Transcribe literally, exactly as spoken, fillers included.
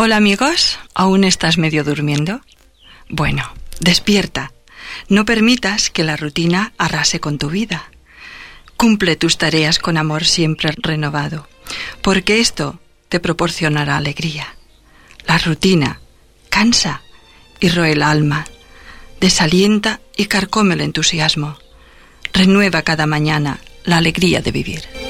Hola amigos, ¿aún estás medio durmiendo? Bueno, despierta. No permitas que la rutina arrase con tu vida. Cumple tus tareas con amor siempre renovado, porque esto te proporcionará alegría. La rutina cansa y roe el alma, desalienta y carcome el entusiasmo. Renueva cada mañana la alegría de vivir.